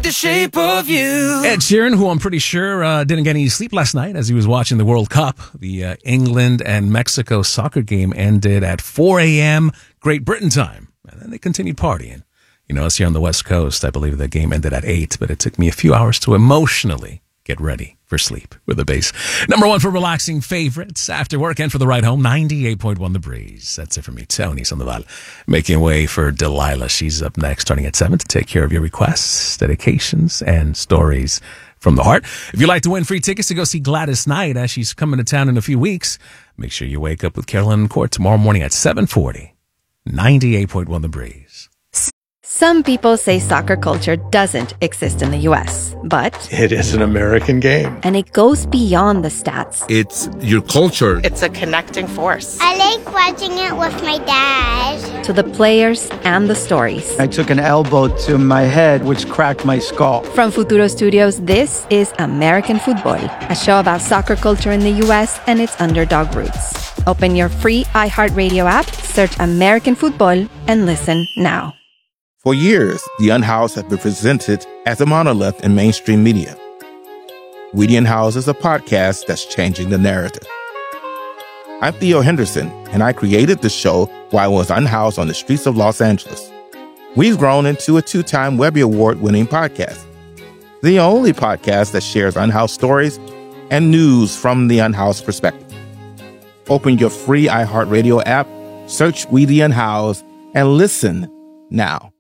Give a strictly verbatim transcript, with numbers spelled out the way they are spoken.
the shape of you. Ed Sheeran, who I'm pretty sure uh, didn't get any sleep last night as he was watching the World Cup. The uh, England and Mexico soccer game ended at four a.m. Great Britain time. And then they continued partying. You know, us here on the West Coast, I believe the game ended at eight, but it took me a few hours to emotionally get ready for sleep with the bass. Number one for relaxing favorites after work and for the ride home, ninety-eight point one The Breeze. That's it for me, Tony Sandoval. Making way for Delilah. She's up next, starting at seven to take care of your requests, dedications, and stories from the heart. If you'd like to win free tickets to go see Gladys Knight as she's coming to town in a few weeks, make sure you wake up with Carolyn Court tomorrow morning at seven forty. ninety-eight point one The Breeze. Some people say soccer culture doesn't exist in the U S, but it is an American game. And it goes beyond the stats. It's your culture. It's a connecting force. I like watching it with my dad. To the players and the stories. I took an elbow to my head, which cracked my skull. From Futuro Studios, this is American Football, a show about soccer culture in the U S and its underdog roots. Open your free iHeartRadio app, search American Football, and listen now. For years, The Unhoused have been presented as a monolith in mainstream media. We The Unhoused is a podcast that's changing the narrative. I'm Theo Henderson, and I created the show while I was unhoused on the streets of Los Angeles. We've grown into a two-time Webby Award-winning podcast, the only podcast that shares unhoused stories and news from the unhoused perspective. Open your free iHeartRadio app, search We The Unhoused, and listen now.